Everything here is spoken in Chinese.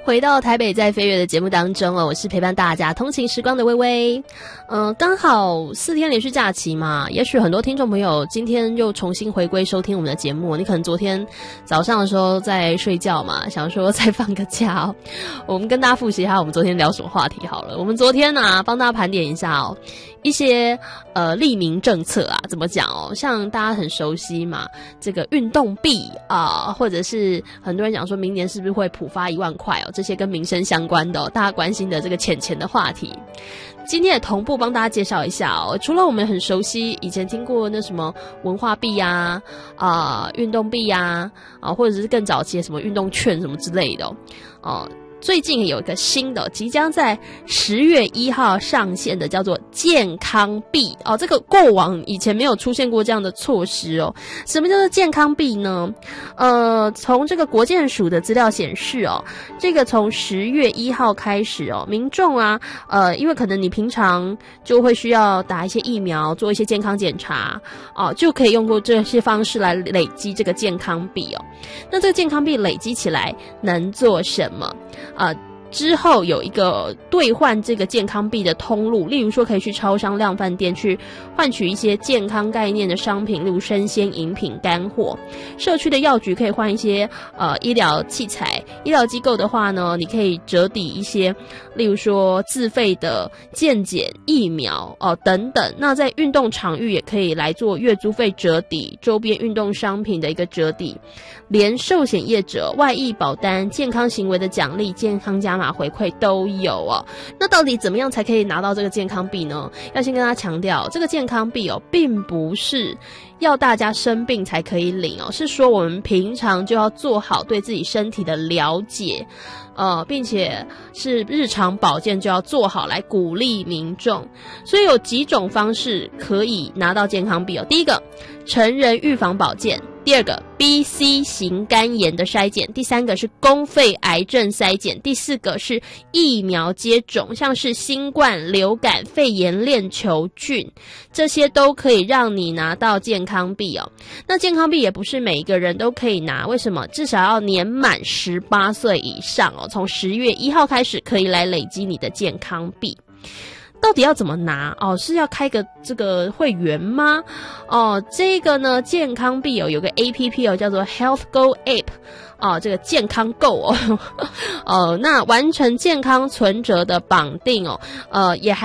回到台北在飞跃的节目当中哦，我是陪伴大家通勤时光的微微。刚好4天连续假期嘛，也许很多听众朋友今天又重新回归收听我们的节目，你可能昨天早上的时候在睡觉嘛，想说再放个假哦。我们跟大家复习一下我们昨天聊什么话题好了。我们昨天啊，帮大家盘点一下哦，一些利民政策啊，怎么讲哦？像大家很熟悉嘛，这个运动币啊，或者是很多人讲说明年是不是会普发1万块哦，这些跟民生相关的哦，大家关心的这个钱的话题。今天也同步帮大家介绍一下哦，除了我们很熟悉以前听过那什么文化币啊、运动币啊、或者是更早期的什么运动券什么之类的哦。最近有一个新的，即将在10月1号上线的，叫做健康币哦。这个过往以前没有出现过这样的措施哦。什么叫做健康币呢？从这个国健署的资料显示哦，这个从10月1号开始哦，民众啊，因为可能你平常就会需要打一些疫苗，做一些健康检查哦，就可以用过这些方式来累积这个健康币哦。那这个健康币累积起来能做什么？之后有一个兑换这个健康币的通路，例如说可以去超商、量贩店去换取一些健康概念的商品，例如生鲜、饮品、干货。社区的药局可以换一些医疗器材，医疗机构的话呢，你可以折抵一些，例如说自费的健检、疫苗等等。那在运动场域也可以来做月租费折抵，周边运动商品的一个折抵，连寿险业者、外溢保单、健康行为的奖励、健康加码回馈都有哦。那到底怎么样才可以拿到这个健康币呢？要先跟大家强调，这个健康币哦，并不是要大家生病才可以领哦，是说我们平常就要做好对自己身体的了解，并且是日常保健就要做好，来鼓励民众。所以有几种方式可以拿到健康币哦。第一个，成人预防保健；第二个 BC 型肝炎的筛检；第三个是公费癌症筛检；第四个是疫苗接种，像是新冠、流感、肺炎链球菌，这些都可以让你拿到健康币哦。那健康币也不是每一个人都可以拿，为什么？至少要年满18岁以上哦。从10月1号开始可以来累积你的健康币。到底要怎么拿哦？是要开个这个会员吗？哦，这个呢，健康币有个 APP 叫做 Health Go App 这个健康 Go 那完成健康存折的绑定也还